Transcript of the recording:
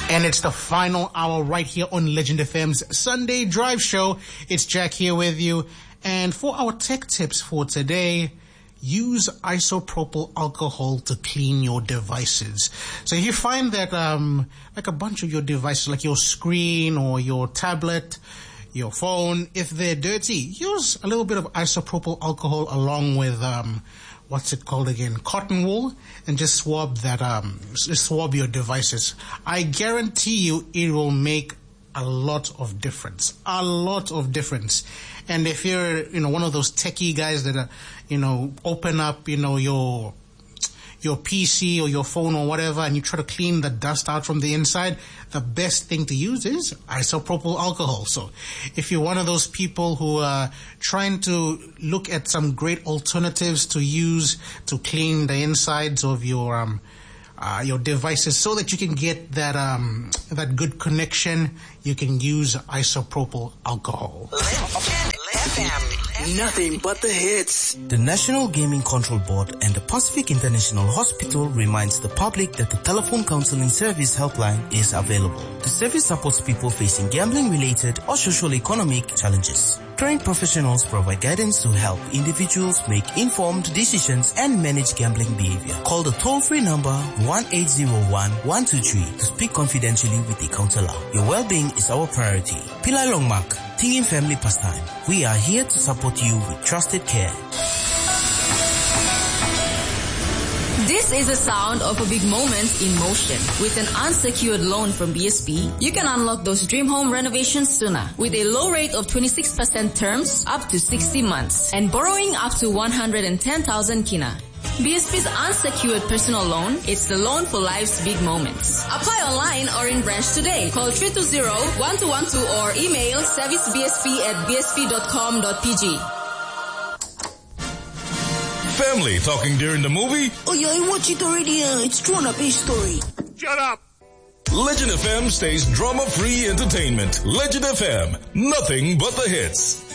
And it's the final hour right here on Legend FM's Sunday Drive Show. It's Jack here with you. And for our tech tips for today, use isopropyl alcohol to clean your devices. So if you find that like a bunch of your devices, like your screen or your tablet, your phone, if they're dirty, use a little bit of isopropyl alcohol along with what's it called again? Cotton wool, and just swab your devices. I guarantee you it will make a lot of difference. A lot of difference. And if you're, one of those techie guys that open up, your PC or your phone or whatever, and you try to clean the dust out from the inside, the best thing to use is isopropyl alcohol. So if you're one of those people who are trying to look at some great alternatives to use to clean the insides of your devices so that you can get that good connection, you can use isopropyl alcohol. Nothing but the hits. The National Gaming Control Board and the Pacific International Hospital reminds the public that the telephone counseling service helpline is available. The service supports people facing gambling-related or social-economic challenges. Trained professionals provide guidance to help individuals make informed decisions and manage gambling behavior. Call the toll-free number 1-801-123 to speak confidentially with a counselor. Your well-being is our priority. Pillai Longmark, Tingin Family Pastime. We are here to support you with trusted care. This is the sound of a big moment in motion. With an unsecured loan from BSP, you can unlock those dream home renovations sooner with a low rate of 26% terms up to 60 months and borrowing up to 110,000 kina. BSP's unsecured personal loan, it's the loan for life's big moments. Apply online or in branch today. Call 320-1212 or email servicebsp@bsp.com.pg. Family talking during the movie? Oh yeah, I watched it already. It's 2.5-page story. Shut up! Legend FM stays drama-free entertainment. Legend FM, nothing but the hits.